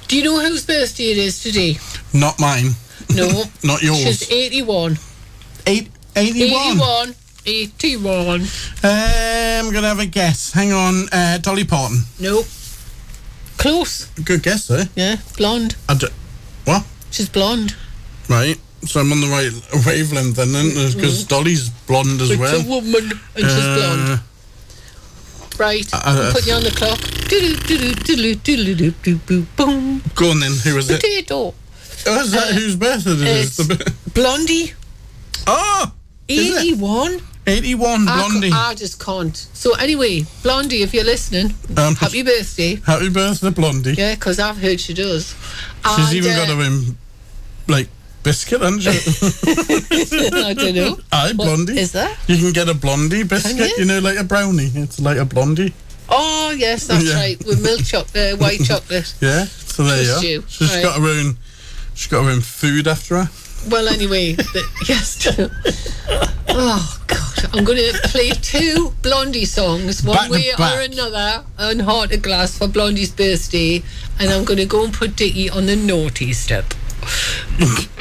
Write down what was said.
Do you know whose birthday it is today? Not mine. No. Not yours. She's 81. 81? 81. I'm going to have a guess. Hang on. Dolly Parton. Nope. Close. Good guess, eh? Yeah, blonde. What? She's blonde. Right. So I'm on the right wavelength then, because Dolly's blonde as well. It's a woman, and she's blonde. Right, I'm putting you on the clock. Boom. Go on then, who was it? Potato. Oh, is that whose birthday it is? Blondie. Oh! 81? 81, Blondie. I just can't. So anyway, Blondie, if you're listening, happy birthday. Happy birthday, Blondie. Yeah, because I've heard she does. She's even got her own, biscuit, hasn't she? I don't know. Aye, Blondie. What is that? You can get a Blondie biscuit, you? Like a brownie. It's like a Blondie. Oh, yes, that's right. With milk chocolate, white chocolate. Yeah, so there you are. She's right. got her own food after her. Well, anyway, yes. Oh, God. I'm going to play 2 Blondie songs, one way or another, on Heart of Glass for Blondie's birthday, and I'm going to go and put Dickie on the naughty step.